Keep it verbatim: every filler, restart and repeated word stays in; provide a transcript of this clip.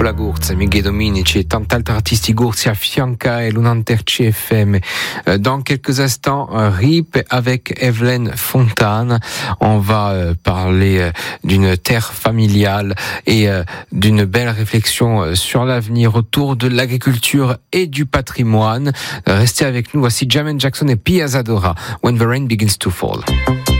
Nicola Gurz, Miguel Dominici et tant d'altres artistes Gurz à Fianca et l'Unanter C F M. Dans quelques instants, R I P avec Evelyne Fontane. On va parler d'une terre familiale et d'une belle réflexion sur l'avenir autour de l'agriculture et du patrimoine. Restez avec nous, voici Jermaine Jackson et Pia Zadora, When the Rain Begins to Fall.